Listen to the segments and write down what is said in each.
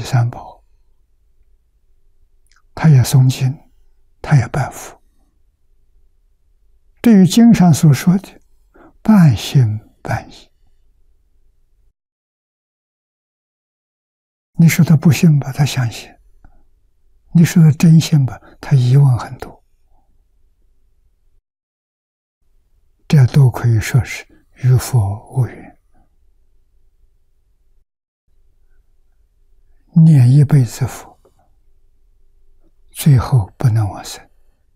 三宝，他也诵经，他也拜佛。对于经上所说的半信半疑，你说他不信吧，他相信；你说他真信吧，他疑问很多。这都可以说是与佛无缘，念一辈子佛，最后不能往生。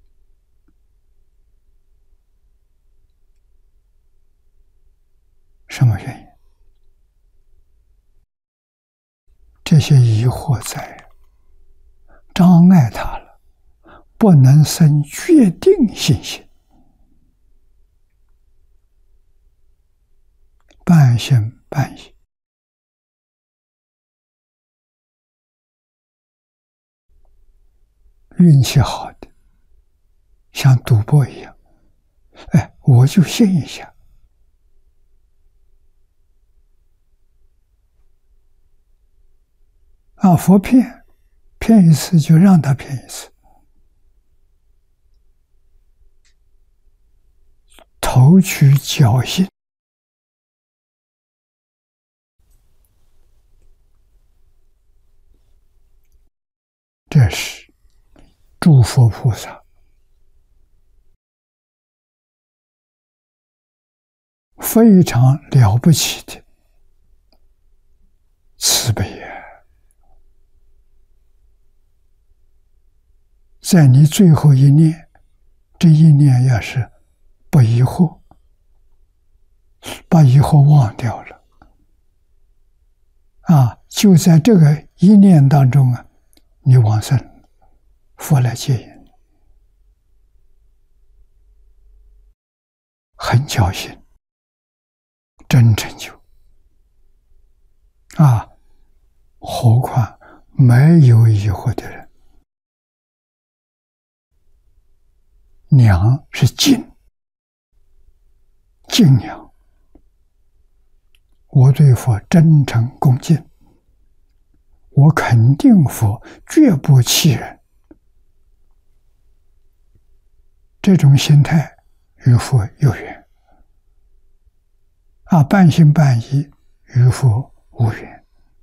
什么原因？这些疑惑在，障碍他了，不能生决定信心。半信半疑，运气好的像赌博一样，哎，我就信一下。佛骗一次就让他骗一次，投取侥幸。这是诸佛菩萨非常了不起的慈悲呀！在你最后一念，这一念要是不疑惑，把疑惑忘掉了，就在这个一念当中你往生，佛来接引，很侥幸，真成就。何况没有疑惑的人，娘是敬娘，我对佛真诚恭敬，我肯定佛绝不欺人，这种心态与佛有缘。半信半疑与佛无缘。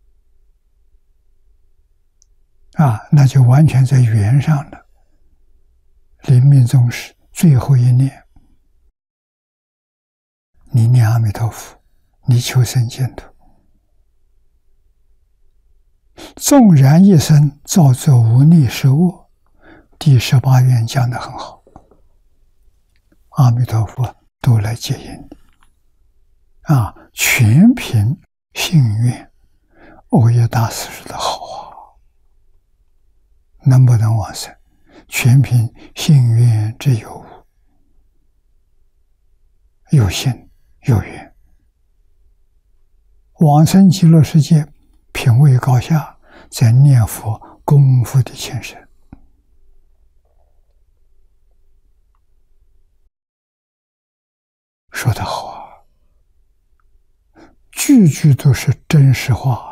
那就完全在缘上了。临命终时最后一念，你念阿弥陀佛，你求生净土，纵然一生造作无逆十恶，第18愿讲得很好，阿弥陀佛都来接引你。全凭信愿。欧耶大师说的好能不能往生，全凭信愿之有无，有信有缘。往生极乐世界，品位高下，在念佛功夫的前身。说得好句句都是真实话。